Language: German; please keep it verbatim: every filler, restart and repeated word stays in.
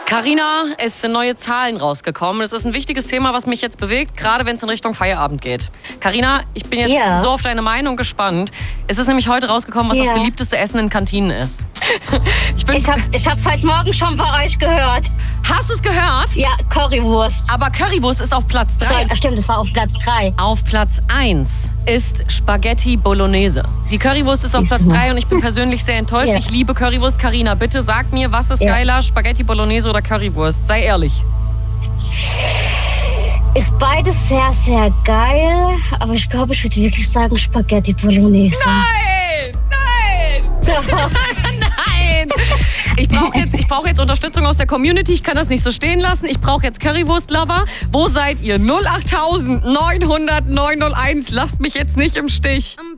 Carina, es sind neue Zahlen rausgekommen. Es ist ein wichtiges Thema, was mich jetzt bewegt, gerade wenn es in Richtung Feierabend geht. Carina, ich bin jetzt Ja. so auf deine Meinung gespannt. Es ist nämlich heute rausgekommen, was Ja. das beliebteste Essen in Kantinen ist. Ich bin, Ich hab's, ich hab's heute Morgen schon bei euch gehört. hast du es gehört? Ja, Currywurst. Aber Currywurst ist auf Platz drei. So, stimmt, das war auf Platz drei. Auf Platz eins ist Spaghetti Bolognese. Die Currywurst ist auf Platz drei und ich bin persönlich sehr enttäuscht. Ja. Ich liebe Currywurst. Carina, bitte sag mir, was ist Ja. geiler, Spaghetti Bolognese oder Currywurst? Sei ehrlich. Ist beides sehr, sehr geil. Aber ich glaube, ich würde wirklich sagen Spaghetti Bolognese. Nein! Nein! Doch. Nein! Ich brauche jetzt, ich brauch jetzt Unterstützung aus der Community. Ich kann das nicht so stehen lassen. Ich brauche jetzt Currywurst-Lover. Wo seid ihr? null acht neun null null eins. Lasst mich jetzt nicht im Stich.